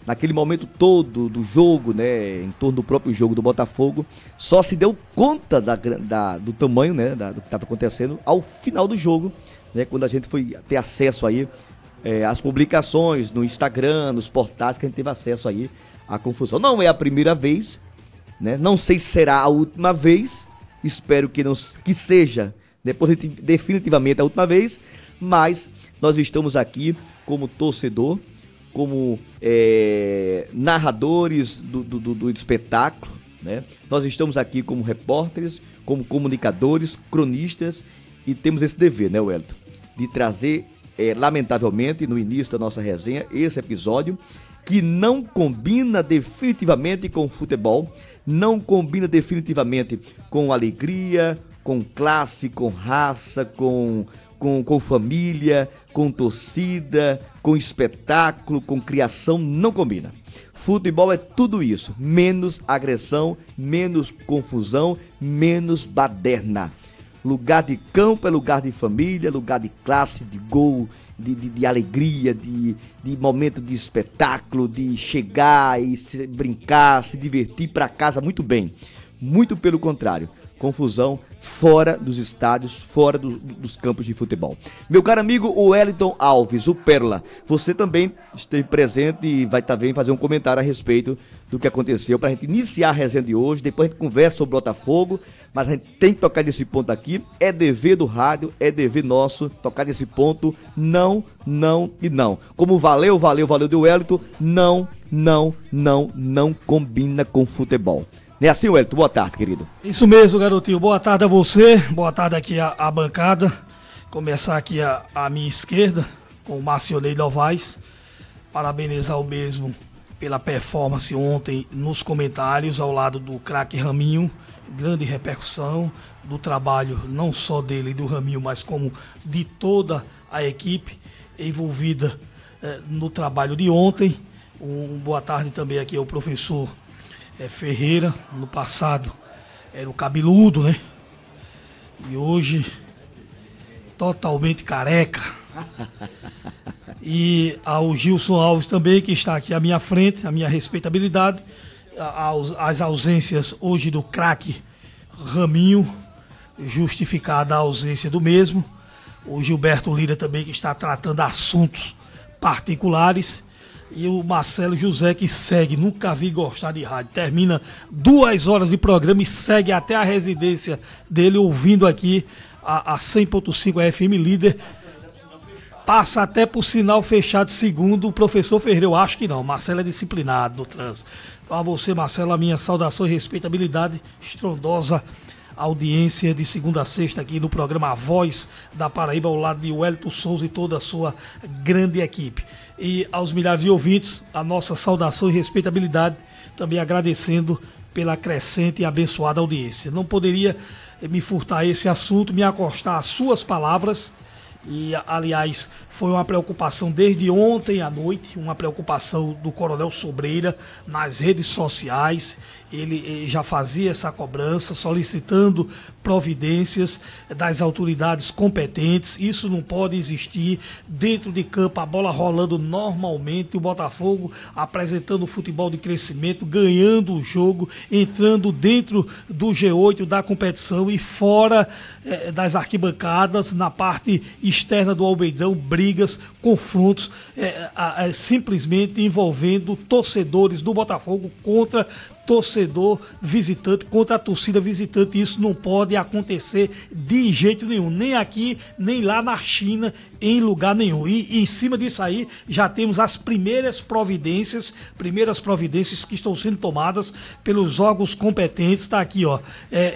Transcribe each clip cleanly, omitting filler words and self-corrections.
naquele momento todo do jogo, né, em torno do próprio jogo do Botafogo, só se deu conta do tamanho, né, do que estava acontecendo ao final do jogo, né, quando a gente foi ter acesso aí às publicações no Instagram, nos portais, que a gente teve acesso aí à confusão. Não é a primeira vez, né, não sei se será a última vez, espero que seja definitivamente a última vez, mas nós estamos aqui como torcedor, como narradores do espetáculo, né? Nós estamos aqui como repórteres, como comunicadores, cronistas, e temos esse dever, né, Wellington, de trazer, lamentavelmente, no início da nossa resenha, esse episódio que não combina definitivamente com futebol, não combina definitivamente com alegria, com classe, com raça, com família, com torcida, com espetáculo, com criação, não combina. Futebol é tudo isso, menos agressão, menos confusão, menos baderna. Lugar de campo é lugar de família, lugar de classe, de gol, de alegria, de momento de espetáculo, de chegar e brincar, se divertir para casa muito bem. Muito pelo contrário, confusão fora dos estádios, fora dos campos de futebol. Meu caro amigo Wellington Alves, o Perla, você também esteve presente e vai também fazer um comentário a respeito do que aconteceu para a gente iniciar a resenha de hoje. Depois a gente conversa sobre o Botafogo, mas a gente tem que tocar nesse ponto aqui. É dever do rádio, é dever nosso tocar nesse ponto. Não, não e não. Como valeu do Wellington, não combina com futebol. É assim, Wellington? Boa tarde, querido. Isso mesmo, garotinho. Boa tarde a você, boa tarde aqui a bancada. Começar aqui a minha esquerda com o Marcionei Novaes. Parabenizar o mesmo pela performance ontem nos comentários ao lado do craque Raminho. Grande repercussão do trabalho não só dele e do Raminho, mas como de toda a equipe envolvida no trabalho de ontem. Boa tarde também aqui ao professor Ferreira. No passado era o cabeludo, né? E hoje totalmente careca. E ao Gilson Alves também, que está aqui à minha frente, a minha respeitabilidade. As ausências hoje do craque Raminho, justificada a ausência do mesmo. O Gilberto Lira também, que está tratando assuntos particulares. E o Marcelo José, que segue, nunca vi gostar de rádio, termina 2 horas de programa e segue até a residência dele, ouvindo aqui a 100.5 FM Líder. Passa até por sinal fechado, segundo o professor Ferreira. Eu acho que não, Marcelo é disciplinado no trânsito. Então a você, Marcelo, a minha saudação e respeitabilidade, estrondosa audiência de segunda a sexta aqui no programa A Voz da Paraíba, ao lado de Wellington Souza e toda a sua grande equipe. E aos milhares de ouvintes, a nossa saudação e respeitabilidade, também agradecendo pela crescente e abençoada audiência. Não poderia me furtar esse assunto, me acostar às suas palavras. E, aliás, foi uma preocupação desde ontem à noite, uma preocupação do Coronel Sobreira nas redes sociais. Ele já fazia essa cobrança, solicitando providências das autoridades competentes. Isso não pode existir dentro de campo, a bola rolando normalmente, o Botafogo apresentando futebol de crescimento, ganhando o jogo, entrando dentro do G8 da competição e fora das arquibancadas, na parte externa do Almeidão, brigas, confrontos, simplesmente envolvendo torcedores do Botafogo contra torcedor visitante, contra a torcida visitante. Isso não pode acontecer de jeito nenhum, nem aqui, nem lá na China, em lugar nenhum. E em cima disso aí, já temos as primeiras providências que estão sendo tomadas pelos órgãos competentes. Está aqui, ó,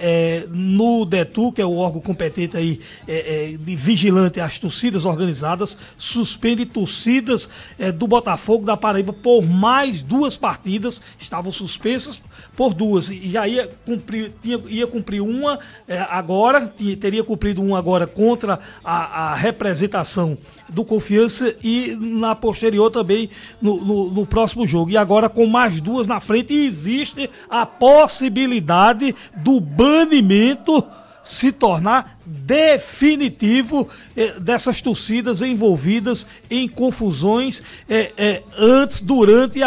no DETU, que é o órgão competente aí, de vigilante às torcidas organizadas, suspende torcidas do Botafogo da Paraíba por mais 2 partidas, estavam suspensas por 2, e já ia cumprir uma agora, teria cumprido uma agora contra a representação do Confiança e na posterior também no próximo jogo. E agora com mais 2 na frente, e existe a possibilidade do banimento se tornar definitivo dessas torcidas envolvidas em confusões antes, durante e